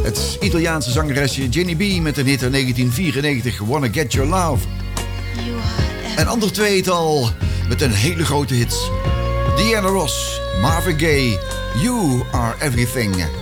Het Italiaanse zangeresje Jenny B met een hit uit 1994, Wanna Get Your Love. En ander tweetal met een hele grote hit. Diana Ross, Marvin Gaye, You Are Everything.